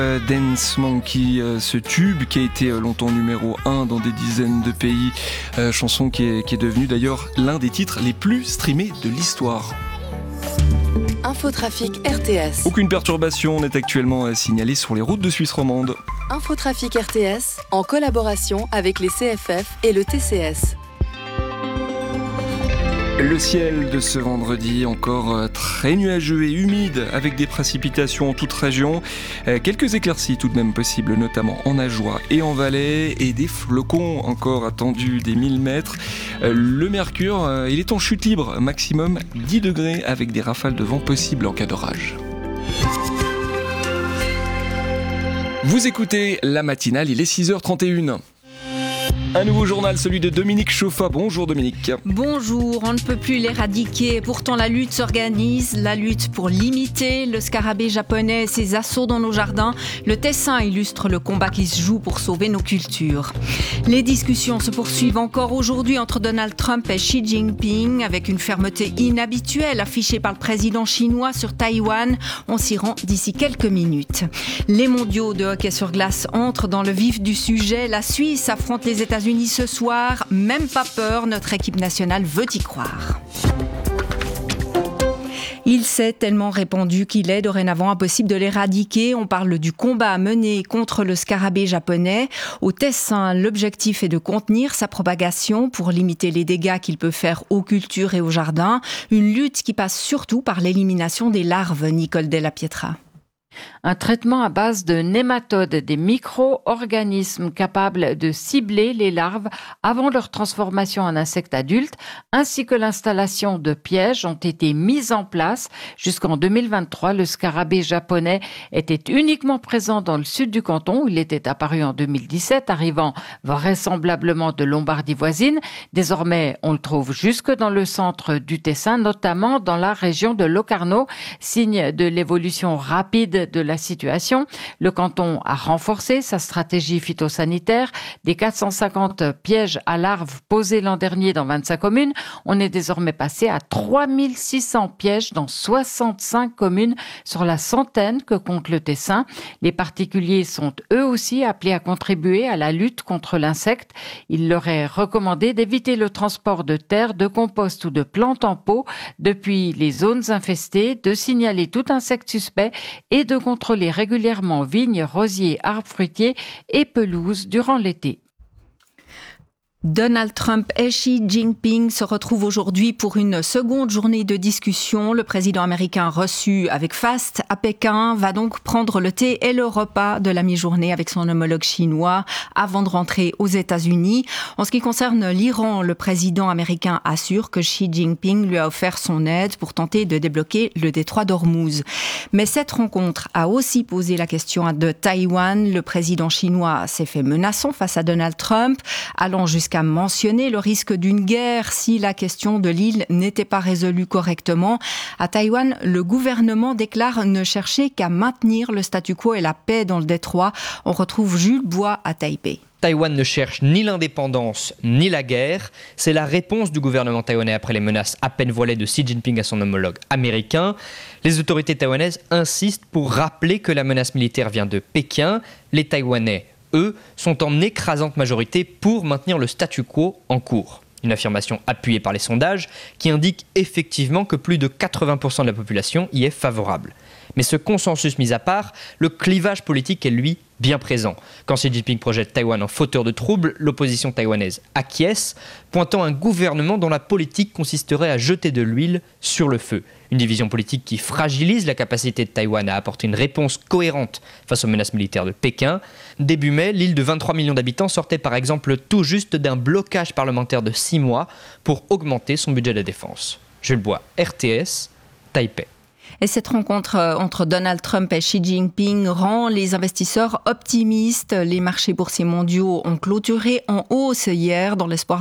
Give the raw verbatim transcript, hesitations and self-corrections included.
Euh, Dance Monkey, euh, ce tube qui a été euh, longtemps numéro un dans des dizaines de pays, euh, chanson qui est, qui est devenue d'ailleurs l'un des titres les plus streamés de l'histoire. Infotrafic R T S. Aucune perturbation n'est actuellement euh, signalée sur les routes de Suisse romande. Infotrafic R T S en collaboration avec les C F F et le T C S. Le ciel de ce vendredi encore très nuageux et humide avec des précipitations en toute région. Quelques éclaircies tout de même possibles, notamment en Ajoie et en Valais, et des flocons encore attendus des mille mètres. Le mercure, il est en chute libre, maximum dix degrés avec des rafales de vent possibles en cas d'orage. Vous écoutez la matinale, il est six heures trente et une. Un nouveau journal, celui de Dominique Chauffa. Bonjour Dominique. Bonjour, on ne peut plus l'éradiquer. Pourtant la lutte s'organise, la lutte pour limiter le scarabée japonais et ses assauts dans nos jardins. Le Tessin illustre le combat qui se joue pour sauver nos cultures. Les discussions se poursuivent encore aujourd'hui entre Donald Trump et Xi Jinping avec une fermeté inhabituelle affichée par le président chinois sur Taïwan. On s'y rend d'ici quelques minutes. Les mondiaux de hockey sur glace entrent dans le vif du sujet. La Suisse affronte les États-Unis ce soir, même pas peur, notre équipe nationale veut y croire. Il s'est tellement répandu qu'il est dorénavant impossible de l'éradiquer. On parle du combat à mener contre le scarabée japonais. Au Tessin, l'objectif est de contenir sa propagation pour limiter les dégâts qu'il peut faire aux cultures et aux jardins. Une lutte qui passe surtout par l'élimination des larves, Nicole Della Pietra. Un traitement à base de nématodes, des micro-organismes capables de cibler les larves avant leur transformation en insectes adultes, ainsi que l'installation de pièges ont été mis en place. Jusqu'en deux mille vingt-trois, le scarabée japonais était uniquement présent dans le sud du canton, où il était apparu en deux mille dix-sept, arrivant vraisemblablement de Lombardie voisine. Désormais, on le trouve jusque dans le centre du Tessin, notamment dans la région de Locarno, signe de l'évolution rapide de la situation. Le canton a renforcé sa stratégie phytosanitaire. Des quatre cent cinquante pièges à larves posés l'an dernier dans vingt-cinq communes, on est désormais passé à trois mille six cents pièges dans soixante-cinq communes sur la centaine que compte le Tessin. Les particuliers sont eux aussi appelés à contribuer à la lutte contre l'insecte. Il leur est recommandé d'éviter le transport de terre, de compost ou de plantes en pot depuis les zones infestées, de signaler tout insecte suspect et de contrôler régulièrement vignes, rosiers, arbres fruitiers et pelouses durant l'été. Donald Trump et Xi Jinping se retrouvent aujourd'hui pour une seconde journée de discussion. Le président américain reçu avec faste à Pékin va donc prendre le thé et le repas de la mi-journée avec son homologue chinois avant de rentrer aux États-Unis. En ce qui concerne l'Iran, le président américain assure que Xi Jinping lui a offert son aide pour tenter de débloquer le détroit d'Ormuz. Mais cette rencontre a aussi posé la question de Taïwan. Le président chinois s'est fait menaçant face à Donald Trump, allant jusqu'à qu'à mentionner le risque d'une guerre si la question de l'île n'était pas résolue correctement. À Taïwan, le gouvernement déclare ne chercher qu'à maintenir le statu quo et la paix dans le détroit. On retrouve Jules Bois à Taipei. Taïwan ne cherche ni l'indépendance ni la guerre. C'est la réponse du gouvernement taïwanais après les menaces à peine voilées de Xi Jinping à son homologue américain. Les autorités taïwanaises insistent pour rappeler que la menace militaire vient de Pékin. Les Taïwanais, eux, sont en écrasante majorité pour maintenir le statu quo en cours. Une affirmation appuyée par les sondages qui indique effectivement que plus de quatre-vingts pour cent de la population y est favorable. Mais ce consensus mis à part, le clivage politique est lui bien présent. Quand Xi Jinping projette Taïwan en fauteur de troubles, l'opposition taïwanaise acquiesce, pointant un gouvernement dont la politique consisterait à jeter de l'huile sur le feu. Une division politique qui fragilise la capacité de Taïwan à apporter une réponse cohérente face aux menaces militaires de Pékin. Début mai, l'île de vingt-trois millions d'habitants sortait par exemple tout juste d'un blocage parlementaire de six mois pour augmenter son budget de défense. Jules Bois, R T S, Taipei. Et cette rencontre entre Donald Trump et Xi Jinping rend les investisseurs optimistes. Les marchés boursiers mondiaux ont clôturé en hausse hier dans l'espoir